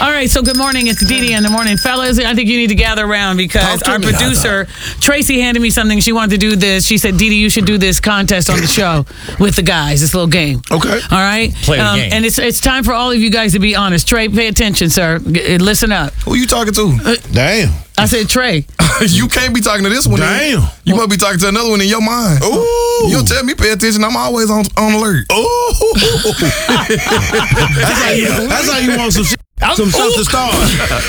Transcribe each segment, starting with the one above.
All right, so good morning. It's Dee Dee in the morning. Fellas, I think you need to gather around because our producer, Tracy, handed me something. She wanted to do this. She said, Dee Dee, you should do this contest on the show with the guys, this little game. Okay. All right? Play the game. And it's time for all of you guys to be honest. Trey, pay attention, sir. Listen up. Who you talking to? Damn. I said, Trey. You can't be talking to this one. Damn. You must be talking to another one in your mind. Ooh. You don't tell me pay attention. I'm always on alert. Ooh. That's how you want some shit. Some stuff to start. You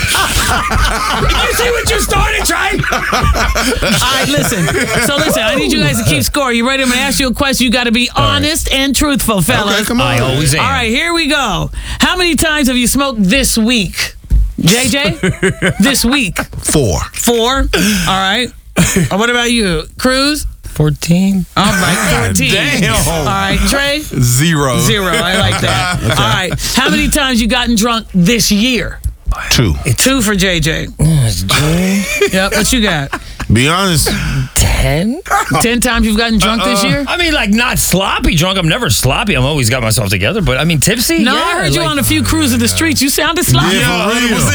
see what you started, Trey? All right, listen. So listen, I need you guys to keep score. You ready? I'm going to ask you a question. You got to be honest and truthful, fellas. Okay, come on. I always am. All right, here we go. How many times have you smoked this week? JJ? This week? 4. 4? All right. What about you? Cruz? 14. All right, 14. Damn. All right, Trey? 0. 0. I like that. All right. How many times you gotten drunk this year? 2. 2 for JJ. Yep, what you got? Be honest. 10? 10 times you've gotten drunk this year? I mean, like, not sloppy drunk. I'm never sloppy. I'm always got myself together. But, I mean, tipsy? No, yeah, I heard you like, on a few cruises the streets. You sounded sloppy. Yeah,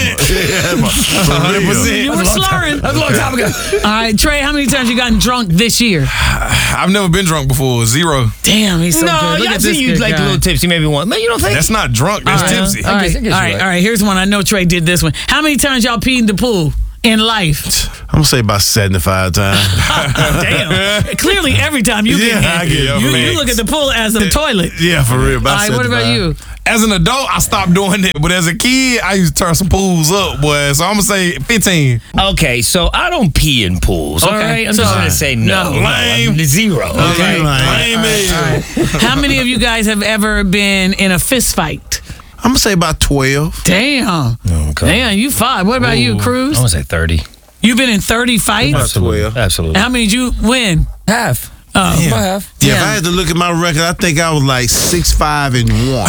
100%. You were slurring. That was a long time ago. All right, Trey, how many times you gotten drunk this year? I've never been drunk before. 0. Damn, he's so No, good. Look yeah, I at see this you good like guy. a little tipsy maybe one. Man, you don't think? That's not drunk. That's tipsy. All right, I guess all right, you're right. all right. Here's one. I know Trey did this one. How many times y'all peed in the pool in life? I'm going to say about 75 times. Damn. Clearly, every time you Yeah, get I get it. you look at the pool as a toilet. Yeah, for real. All About right, what 75. about you? As an adult, I stopped doing it. But as a kid, I used to turn some pools up, boy. So I'm going to say 15. Okay, so I don't pee in pools. All Okay, right, I'm so- just gonna say no. No. Lame. I'm 0. Okay. Lame as. How many of you guys have ever been in a fist fight? I'm going to say about 12. Damn. Okay. Damn, you 5. What about you, Cruz? I'm gonna say 30. You've been in 30 fights? About 12. Absolutely. How many did you win? Half. Oh, About half. Yeah, if Yeah. I had to look at my record, I think I was like 6-5 and 1.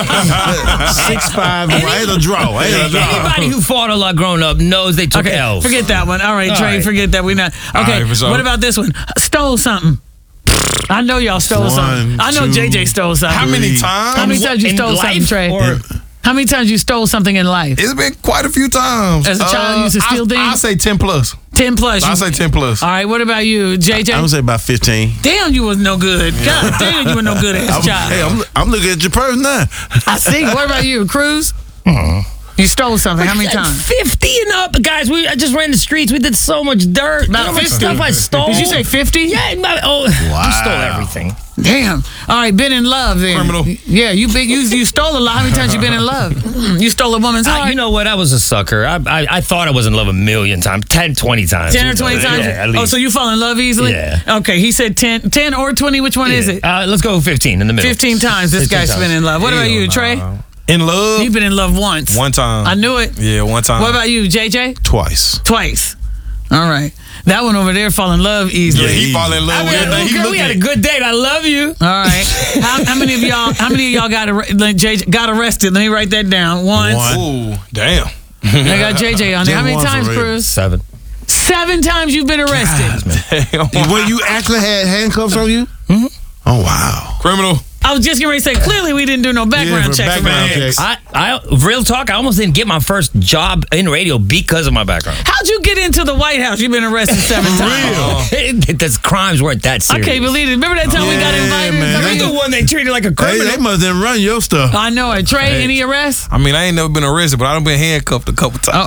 6-5 and 1. I had a draw. Anybody who fought a lot growing up knows they took okay, L's. forget that one. All right, All Trey, right. forget that. We're not. Okay, right, for sure. what about this one? Stole something. I know y'all stole something. I know 2, JJ stole something. How many 3. times? How many times you In stole something, life Trey? or- How many times you stole something in life? It's been quite a few times. As a child, you used to steal things? I say 10 plus. 10 plus. I say 10 plus. All right, what about you, JJ? I'm going to say about 15. Damn, you was no good. God damn, you were no good ass child. Hey, I'm looking at your purse now. I see. What about you, Cruz? You stole something. How many times? 50 and up, guys. I just ran the streets. We did so much dirt. About You know how much 50. stuff I stole. Did you say 50? Yeah. You stole everything. Damn. All right, been in love then. Criminal. Yeah, you stole a lot. How many times you been in love? You stole a woman's heart. You know what? I was a sucker. I thought I was in love 1,000,000 times. 10, 20 times. 10 or 20 times? Yeah, at least. Oh, so you fall in love easily? Yeah. Okay, he said 10 or 20. Which one is it? Let's go 15 in the middle. 15 times this 15 guy's times. been in love. What about you, Trey? In love? You've been in love once. One time. I knew it. Yeah, one time. What about you, JJ? Twice. Twice. All right. That one over there fall in love easily. Yeah, he fall in love with everything. He Girl, look we had a at. good date. I love you. All right. How many of y'all got JJ got arrested? Let me write that down. Once. Ooh, damn. I got JJ on there. How many Just one times, for real. Cruz? 7. 7 times you've been arrested. When you actually had handcuffs on you? Mm-hmm. Oh, wow. Criminal. I was just getting ready to say, clearly we didn't do no background for checks background around here. checks. I real talk. I almost didn't get my first job in radio because of my background. How'd you get into the White House? You've been arrested 7 times. The crimes weren't that I serious. can't believe it. Remember that time we got Yeah, invited? man. Remember I'm you- the one they treated like a Hey, criminal. they must have run your stuff. I know it. Trey, any arrests? I mean, I ain't never been arrested, but I done been handcuffed a couple times.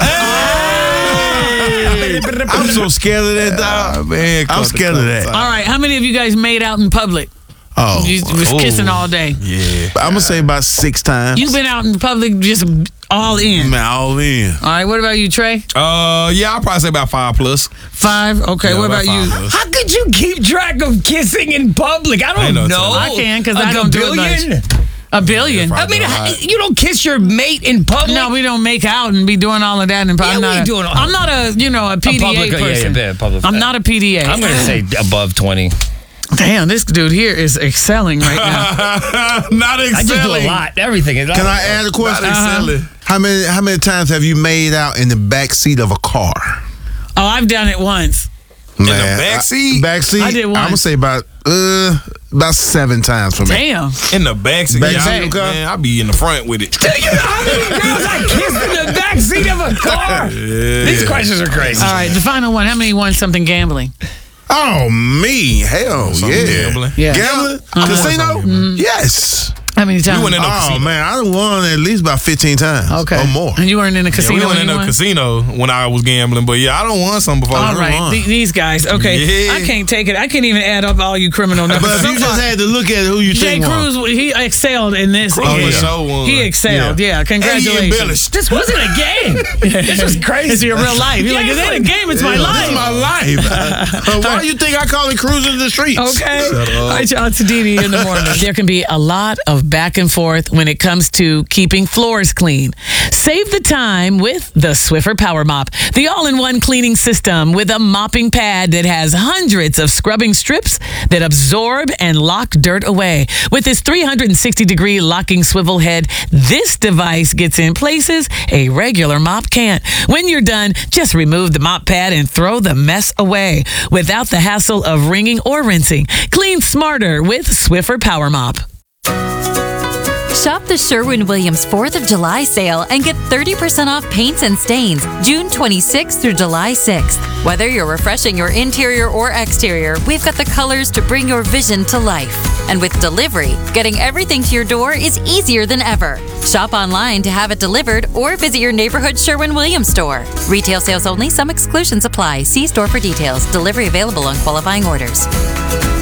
I'm so scared of that, dog. I'm scared of that. All right. How many of you guys made out in public? Oh, You was kissing all day. Yeah. I'm gonna say about 6 times. You've been out in public just all in. Man, all in. All right. What about you, Trey? Yeah, I'll probably say about 5 plus. 5. Okay. Yeah, what about you? 5 plus. How could you keep track of kissing in public? I ain't don't no know. telling. I can, 'cause A I don't do it much. billion? A billion. I mean, you don't kiss your mate in public. No, we don't make out and be doing all of that. And Yeah, I'm not we doing all- I'm not a PDA public- yeah, person. yeah, public- I'm not a PDA. I'm going to say above 20. Damn, this dude here is excelling right now. Not I just do a excelling. lot. Everything. Can I add a question? Not excelling. How many times have you made out in the back seat of a car? Oh, I've done it once. the back seat? Back seat. I did once. I'm gonna say about About 7 times for me. Damn. In the backseat. Backseat of the car? Man, I be in the front with it. Do you know how many girls I kissed in the backseat of a car? These questions are crazy. All right, the final one. How many won something gambling? Oh, me. Hell, Something yeah. gambling. Yeah. Gambling? Casino? Yes. How many times? You went in a Oh, casino. man. I done won at least about 15 times. Okay. Or more. And you weren't in a Yeah, casino we went when in you a won? casino when I was gambling, but yeah, I don't won something before. All right, won. these guys. Okay, Yeah. I can't take it. I can't even add up all you criminal numbers. But if you just had to look at who you Jay think won. Cruz, he excelled in this. Cruz game. for sure won. He excelled. Yeah, And he congratulations. embellished. This wasn't a game. This was crazy. It's your real life. You're like, it ain't a game. It's my Yeah, life. This is my life. Why do you think I call it cruising the streets? Okay. All right, y'all. It's Didi in the morning. There can be a lot of back and forth when it comes to keeping floors clean. Save the time with the Swiffer Power Mop, the all-in-one cleaning system with a mopping pad that has hundreds of scrubbing strips that absorb and lock dirt away. With its 360-degree locking swivel head, this device gets in places a regular mop can't. When you're done, just remove the mop pad and throw the mess away without the hassle of wringing or rinsing. Clean smarter with Swiffer Power Mop. Shop the Sherwin-Williams 4th of July sale and get 30% off paints and stains June 26th through July 6th. Whether you're refreshing your interior or exterior, we've got the colors to bring your vision to life. And with delivery, getting everything to your door is easier than ever. Shop online to have it delivered or visit your neighborhood Sherwin-Williams store. Retail sales only. Some exclusions apply. See store for details. Delivery available on qualifying orders.